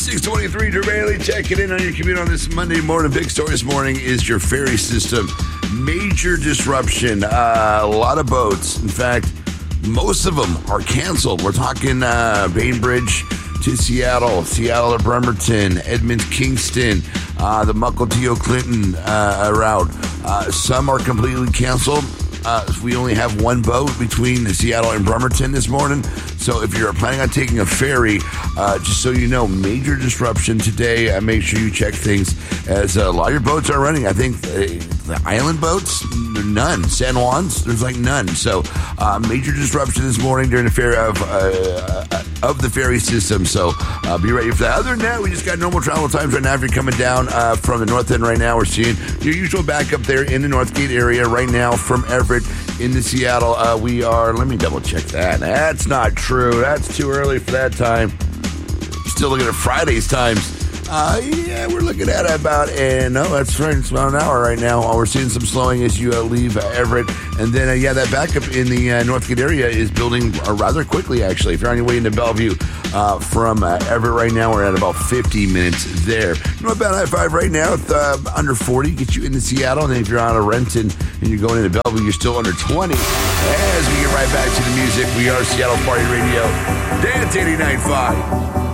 623, Drew Bailey checking in on your commute on this Monday morning. Big story this morning is your ferry system. Major disruption. A lot of boats. In fact, most of them are canceled. We're talking Bainbridge to Seattle, Seattle to Bremerton, Edmonds, Kingston, the Mukilteo Clinton route. Some are completely canceled. We only have one boat between Seattle and Bremerton this morning. So if you're planning on taking a ferry, just so you know, major disruption today. Make sure you check things as a lot of your boats are running. I think the island boats, none. San Juan's, there's like none. So major disruption this morning during the ferry of the ferry system. So be ready for that. Other than that, we just got normal travel times right now. If you're coming down from the north end right now, we're seeing your usual backup there in the Northgate area right now from Everett into Seattle. We are, let me double check that. That's not true. That's too early for that time. Still looking at Friday's times. Yeah, we're looking at about, no, that's right, it's about an hour right now. We're seeing some slowing as you leave Everett. And then, that backup in the Northgate area is building rather quickly, actually. If you're on your way into Bellevue from Everett right now, we're at about 50 minutes there. About I-5 right now, it's under 40, get you into Seattle. And then if you're on a Renton and you're going into Bellevue, you're still under 20. As we get right back to the music, we are Seattle Party Radio, Dance 89.5.